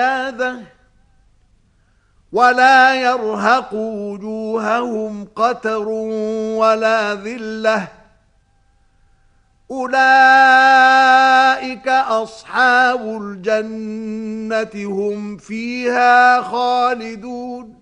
ولا يرهق وجوههم قتر ولا ذلة أولئك أصحاب الجنة هم فيها خالدون